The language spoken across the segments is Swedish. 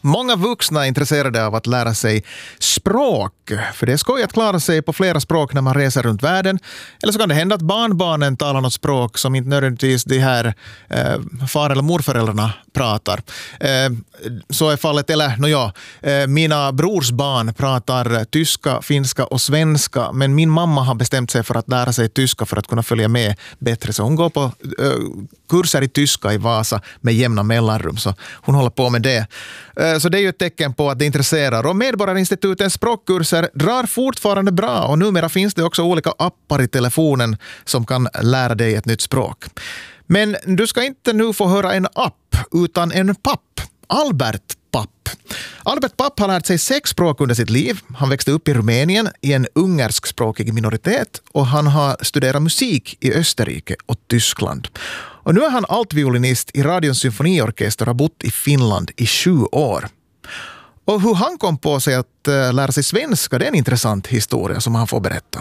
Många vuxna är intresserade av att lära sig språk, för det är skoj att klara sig på flera språk när man reser runt världen. Eller så kan det hända att barnbarnen talar något språk som inte nödvändigtvis de här far- eller morföräldrarna pratar. Så är fallet, mina brors barn pratar tyska, finska och svenska, men min mamma har bestämt sig för att lära sig tyska för att kunna följa med bättre. Så hon går på kurser i tyska i Vasa med jämna mellanrum, så hon håller på med det. Så det är ju ett tecken på att det intresserar. Och Medborgarinstitutens språkkurser drar fortfarande bra, och numera finns det också olika appar i telefonen som kan lära dig ett nytt språk. Men du ska inte nu få höra en app utan en papp. Albert Papp. Albert Papp har lärt sig 6 språk under sitt liv. Han växte upp i Rumänien i en ungerskspråkig minoritet, och han har studerat musik i Österrike och Tyskland. Och nu är han altviolinist i Radions symfoniorkester och har bott i Finland i 7 år. Och hur han kom på sig att lära sig svenska, det är en intressant historia som han får berätta.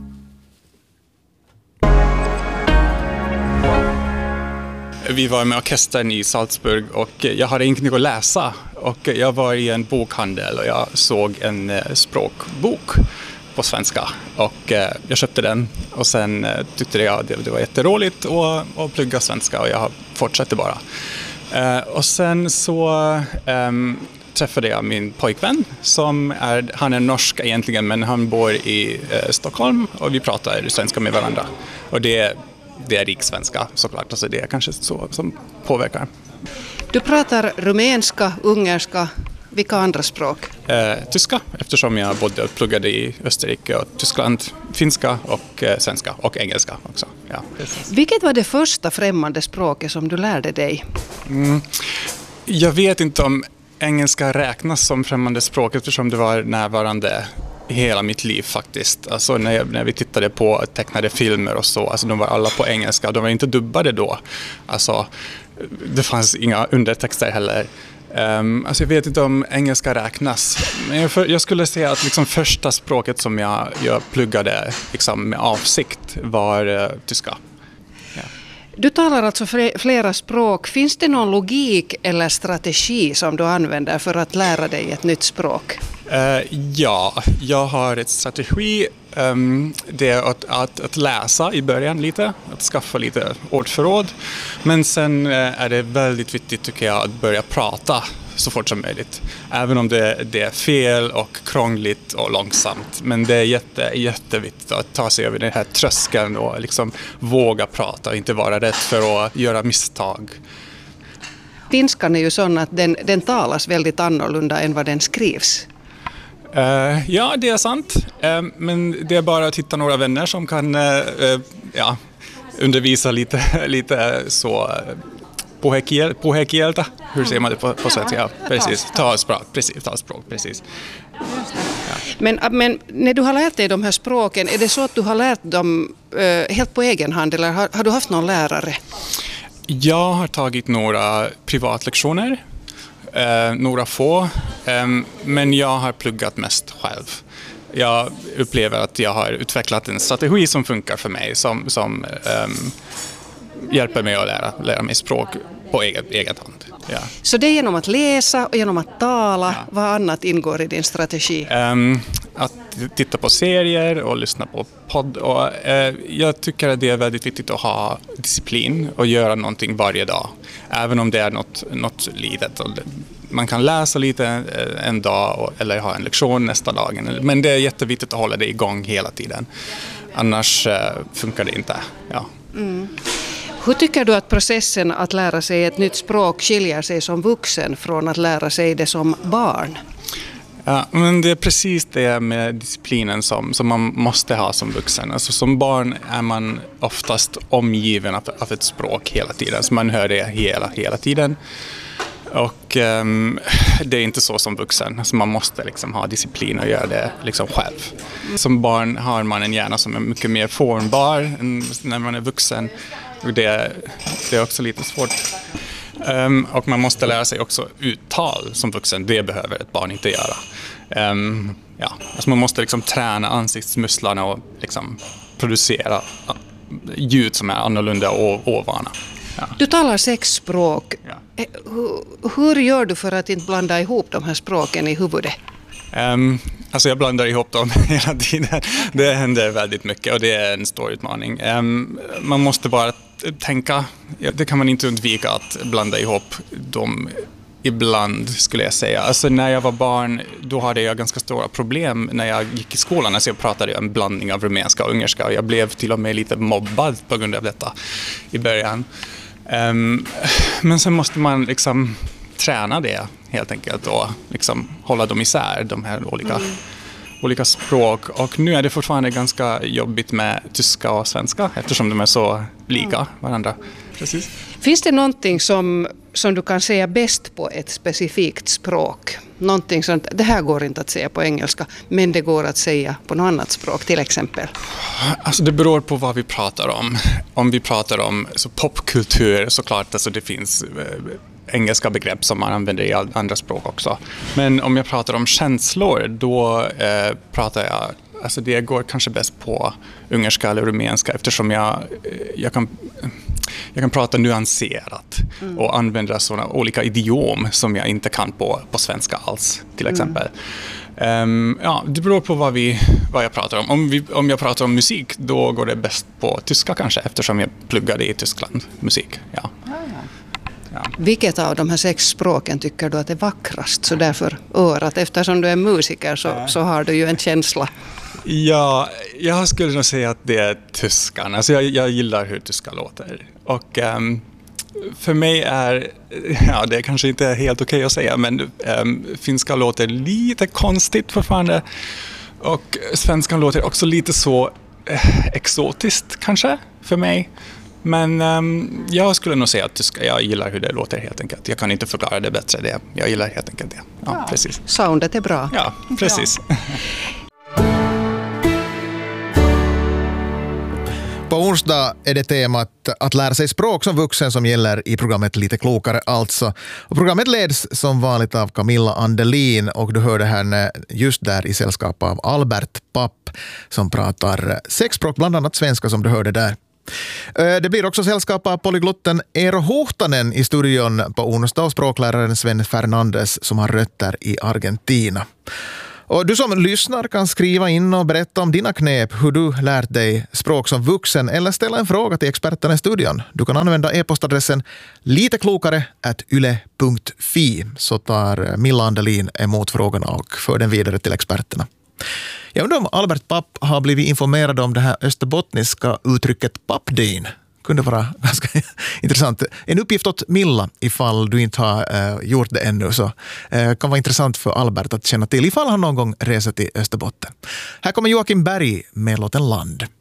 Vi var med orkestern i Salzburg och jag hade ingenting att läsa. Och jag var i en bokhandel och jag såg en språkbok på svenska. Och jag köpte den, och sen tyckte jag det var jätteroligt att plugga svenska, och jag fortsatte bara. Och sen så träffade jag min pojkvän han är norsk egentligen, men han bor i Stockholm, och vi pratar svenska med varandra. Och det är rikssvenska såklart, alltså det är kanske så som påverkar. Du pratar rumänska, ungerska, vilka andra språk? Tyska, eftersom jag bodde och pluggade i Österrike och Tyskland, finska och svenska och engelska också. Ja. Vilket var det första främmande språket som du lärde dig? Jag vet inte om engelska räknas som främmande språk, eftersom det var närvarande i hela mitt liv faktiskt. Alltså när vi tittade på tecknade filmer och så, alltså de var alla på engelska, de var inte dubbade då. Alltså det fanns inga undertexter heller. Alltså jag vet inte om engelska räknas. Men jag skulle säga att liksom första språket som jag pluggade liksom med avsikt var tyska. Ja. Du talar alltså flera språk. Finns det någon logik eller strategi som du använder för att lära dig ett nytt språk? Ja, jag har ett strategi. Det är att läsa i början lite, att skaffa lite ordförråd. Men sen är det väldigt viktigt, tycker jag, att börja prata så fort som möjligt. Även om det är fel och krångligt och långsamt. Men det är jätteviktigt att ta sig över den här tröskeln och liksom våga prata och inte vara rädd för att göra misstag. Finskan är ju sån att den talas väldigt annorlunda än vad den skrivs. Ja, det är sant. Men det är bara att hitta några vänner som kan undervisa lite så puhekieltä. Hur säger man det på svenska? Ja, precis. Ta språk, precis. Ja. Men när du har lärt dig de här språken, är det så att du har lärt dem helt på egen hand, eller har du haft någon lärare? Jag har tagit några privatlektioner. Några få, men jag har pluggat mest själv. Jag upplever att jag har utvecklat en strategi som funkar för mig, som hjälper mig att lära mig språk på eget hand. Ja. Så det är genom att läsa och genom att tala, ja. Vad annat ingår i din strategi? Att titta på serier och lyssna på podd. Och, jag tycker att det är väldigt viktigt att ha disciplin och göra någonting varje dag. Även om det är något litet. Man kan läsa lite en dag eller ha en lektion nästa dag. Men det är jätteviktigt att hålla det igång hela tiden. Annars funkar det inte. Ja. Mm. Hur tycker du att processen att lära sig ett nytt språk skiljer sig som vuxen från att lära sig det som barn? Ja, men det är precis det med disciplinen som man måste ha som vuxen. Alltså som barn är man oftast omgiven av ett språk hela tiden. Så man hör det hela tiden. Och det är inte så som vuxen. Alltså man måste liksom ha disciplin och göra det liksom själv. Som barn har man en hjärna som är mycket mer formbar än när man är vuxen. Och det är också lite svårt. Och man måste lära sig också uttal som vuxen. Det behöver ett barn inte göra. Alltså man måste liksom träna ansiktsmusklerna och liksom producera ljud som är annorlunda och ovana. Ja. Du talar 6 språk. Ja. Hur gör du för att inte blanda ihop de här språken i huvudet? Alltså jag blandar ihop dem hela tiden. Det händer väldigt mycket och det är en stor utmaning. Man måste bara tänka, det kan man inte undvika att blanda ihop dem ibland skulle jag säga. Alltså när jag var barn då hade jag ganska stora problem när jag gick i skolan. Alltså jag pratade en blandning av rumänska och ungerska och jag blev till och med lite mobbad på grund av detta i början. Men sen måste man liksom träna det helt enkelt och liksom hålla dem isär, de här olika språk. Och nu är det fortfarande ganska jobbigt med tyska och svenska eftersom de är så lika varandra. Precis. Finns det någonting som du kan säga bäst på ett specifikt språk? Någonting sånt, det här går inte att säga på engelska, men det går att säga på något annat språk till exempel. Alltså det beror på vad vi pratar om. Om vi pratar om så popkultur såklart, alltså det finns engelska begrepp som man använder i andra språk också. Men om jag pratar om känslor, då pratar jag, alltså det går kanske bäst på ungerska eller rumänska eftersom jag kan prata nuanserat och använda sådana olika idiom som jag inte kan på svenska alls till exempel. Det beror på vad jag pratar om. Om jag pratar om musik, då går det bäst på tyska kanske eftersom jag pluggade i Tyskland musik. Ja. Vilket av de här 6 språken tycker du att är vackrast så därför örat? Eftersom du är musiker så har du ju en känsla. Ja, jag skulle nog säga att det är tyskan. Alltså jag gillar hur tyska låter. Och för mig är, det kanske inte är helt okej att säga, men finska låter lite konstigt fortfarande. Och svenskan låter också lite så exotiskt kanske för mig. Men jag skulle nog säga att tyska, jag gillar hur det låter helt enkelt. Jag kan inte förklara det bättre. Jag gillar helt enkelt det. Ja, precis. Soundet är bra. Ja, precis. Bra. På onsdag är det temat att lära sig språk som vuxen som gäller i programmet Lite klokare alltså. Och programmet leds som vanligt av Camilla Andelin och du hörde henne just där i sällskap av Albert Papp som pratar 6 språk, bland annat svenska som du hörde där. Det blir också sällskap av polyglotten Eero Huhtanen i studion på onsdag och språkläraren Sven Fernandes som har rötter i Argentina. Och du som lyssnar kan skriva in och berätta om dina knep, hur du lärt dig språk som vuxen eller ställa en fråga till experterna i studion. Du kan använda e-postadressen liteklokare@yle.fi så tar Milla Andelin emot frågorna och för den vidare till experterna. Jag undrar om Albert Papp har blivit informerad om det här österbottniska uttrycket pappdyn. Kunde vara ganska intressant. En uppgift åt Milla ifall du inte har gjort det ännu så kan vara intressant för Albert att känna till ifall han någon gång reser till Österbotten. Här kommer Joakim Berg med låten Land.